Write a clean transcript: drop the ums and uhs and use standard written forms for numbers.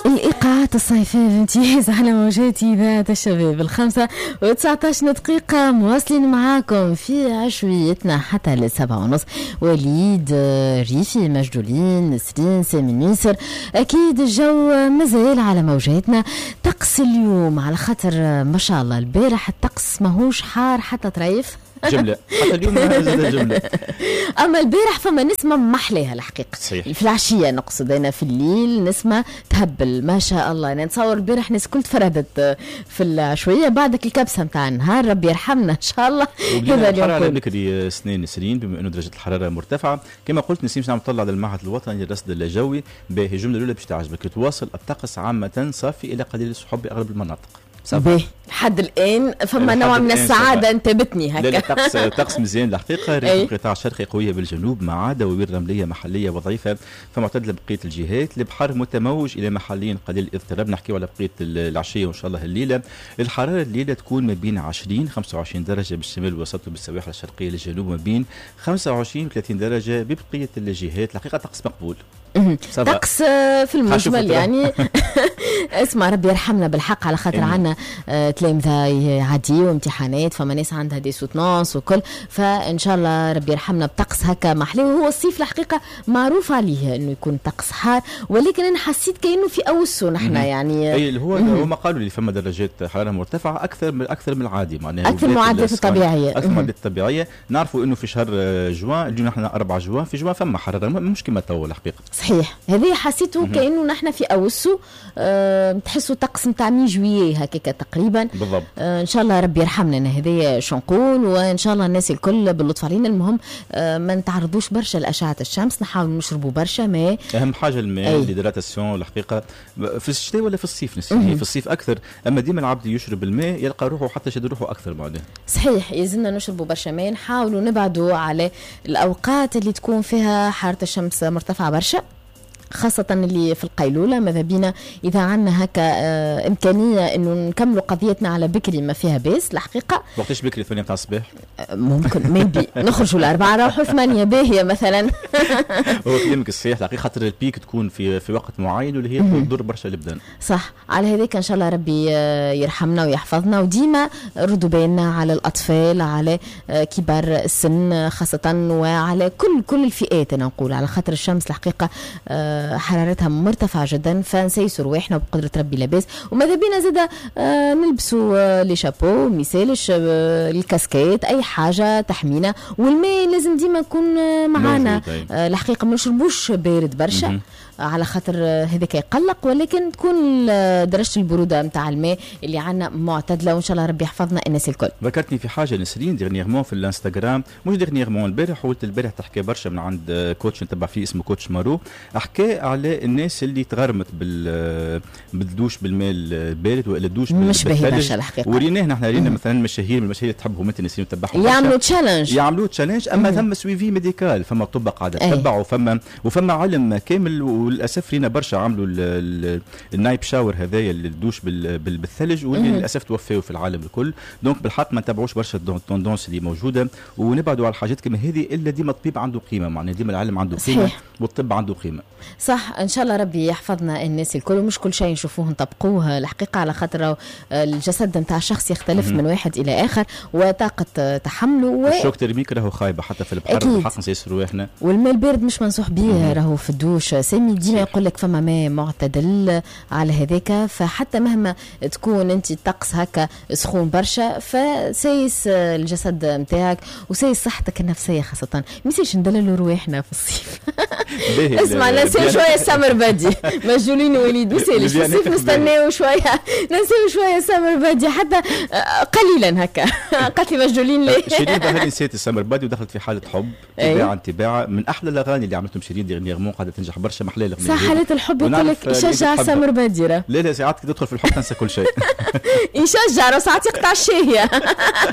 الإيقاعات الصيفية بامتياز على موجات إذاعة الشباب 5:19 دقيقة، مواصلين معاكم في عشويتنا حتى ل7:30. وليد ريفي، مجدولين، نسرين، سامي نيسر. أكيد الجو مازال على موجاتنا. طقس اليوم على خاطر ما شاء الله البارح الطقس ماهوش حار حتى طريف جملة، حتى اليوم زاد جملة. أما البارح فما نسمة محلاها الحقيقة. صحيح. في العشية نقصد، أنا في الليل نسمة تهبل ما شاء الله. أنا نتصور البارح ناس كل تفردت في العشوية بعدك الكبسة متاع النهار، ربي يرحمنا إن شاء الله. هذا اليوم على بكري سنين نسرين، بما أنه درجة الحرارة مرتفعة كما قلت. نسيم نعم طلع للمعهد الوطني للرصد الجوي. باهي الجملة الأولى باش تعجبك، تواصل الطقس عامة صافي إلى قليل السحب بأغلب المناطق. لحد الآن فما نوع من السعادة انتابتني هكا. لا طقس مزيان الحقيقة. ريح القطاع الشرقي قوية بالجنوب ما عدا وبير رملية محلية وضعيفة، فمعتدلة بقية الجهات. البحر متموج إلى محليا قليل الاضطراب. نحكيو على بقية العشية وإن شاء الله الليلة. الحرارة الليلة تكون ما بين 20-25 درجة بالشمال والوسط وبالسواحل الشرقية للجنوب، ما بين 25-30 درجة ببقية الجهات. الحقيقة طقس مقبول. طقس في المجمل يعني. اسمع ربي يرحمنا بالحق على خاطر عنا تلامذة يعديوا امتحانات، فما ناس عندها دي سوتنانس وكل، فإن شاء الله ربي يرحمنا بطقس هكا محلي. وهو الصيف الحقيقة معروف عليه إنه يكون طقس حار، ولكن أنا حسيت كأنه في أوسه نحن يعني. أي هو ما قالوا لي فما درجات حرارة مرتفعة أكثر من العادي، معناها أكثر من المعدلات الطبيعية. أكثر من المعدلات الطبيعية. نعرفوا إنه في شهر جوان، اليوم نحن 4 جوان، في جوان فما حرارة مش كما تو الحقيقة. صحيح، هذه حسيته كأنه نحن في أوسه. تحسوا طقس متاع مي جوية هكاك تقريبا. بالضبط. ان شاء الله ربي يرحمنا هذايا شو نقول، وان شاء الله الناس الكل باللطف علينا. المهم ما نتعرضوش برشا لاشعه الشمس، نحاول نشربوا برشا ماء. اهم حاجه الماء، الهيدراتاسيون الحقيقه في الشتاء ولا في الصيف نسميه. في الصيف اكثر، اما ديما العبد يشرب الماء يلقى روحه حتى شد روحه اكثر معناها. صحيح، يزلنا نشربوا برشا ماء، نحاولوا نبعدوا على الاوقات اللي تكون فيها حراره الشمس مرتفعه برشا، خاصة اللي في القيلولة. ماذا بينا إذا عنا هكا إمكانية إنه نكملوا قضيتنا على بكري ما فيها بيس الحقيقة. وقتاش بكري 8 متاع الصباح؟ ممكن ميبي نخرجوا ل4 نروحوا 8 باهية مثلا. هو كلامك الصحيح الحقيقة، خاطر البيك تكون في وقت معين واللي هي تضر برشا البدن. صح، على هذيك إن شاء الله ربي يرحمنا ويحفظنا. وديما ردوا بالنا على الأطفال، على كبار السن خاصة، وعلى كل الفئات. أنا نقول على خاطر الشمس الحقيقة حرارتها مرتفعة جدا، فنسيسوا رواحنا بقدرة ربي لاباس. وماذا بينا زادا نلبسوا لي شابو، ميسالش، الكاسكيت، أي حاجة تحمينا. والماء لازم ديما يكون معانا الحقيقة، ما نشربوش بارد برشا على خاطر هذاك يقلق، ولكن تكون درجة البرودة متاع الماء اللي عنا معتدلة، وإن شاء الله ربي يحفظنا الناس الكل. ذكرتني في حاجة نسرين ديرنيغمون في الانستغرام، مش ديرنيغمون البارح، قلت البارح تحكي برشا من عند كوتش نتبع فيه اسمه كوتش مارو، حكى على الناس اللي تغرمت بالدوش بالماء البارد ولا الدوش مش باهي برشا الحقيقة. وريناه نحن رينا مثلا مشاهير من المشاهير تحبهم انت نسرين تتبعهم، يعملوا تشالنج، اما ثم سويفي ميديكال، فما طب قاعدة تتبع، وفما علم كامل. وللاسف رينا برشا عملوا النايب شاور هذايا اللي الدوش بالثلج، واللي للاسف توفوا في العالم الكل. دونك بالحق ما نتابعوش برشا التوندونس اللي موجوده، ونبعدوا على الحاجات كما هذه، الا ديما الطبيب عنده قيمه، معناها ديما العلم عنده قيمه، والطب عنده قيمه. صح، ان شاء الله ربي يحفظنا الناس الكل، ومش كل شيء نشوفوه نطبقوه الحقيقه، على خاطر الجسد نتاع الشخص يختلف من واحد الى اخر، وطاقه تحمله. الشوك ترميك راهو خايبه حتى في البحر، بالحق نسيسروا احنا. والماء البارد مش منصوح به راهو في الدوش. سامي ديما يقول لك فما ماء معتدل على هذاك، فحتى مهما تكون انت الطقس هكا سخون برشا، فسايس الجسد نتاعك وسايس صحتك النفسيه خاصه. ميسيش ندللوا رواحنا في الصيف. اسمع، ننساو شويه سمر بدي، مجنونين وليد، مسالش في الصيف نستناو شويه، ننساو شويه سمر بدي حتى قليلا هكا. قالت لي مجنونين ليه؟ شيرين ظهر نسيت السمر بدي ودخلت في حاله حب تباعا من احلى الاغاني اللي عملتهم شيرين ديرنيغمون، قاعده تنجح برشا، محلى الاغنيه. صح، حالة الحب يقول لك يشجع سمر بدي. لا ساعات تدخل في الحب تنسى كل شيء. يشجع وساعات يقطع الشهيه.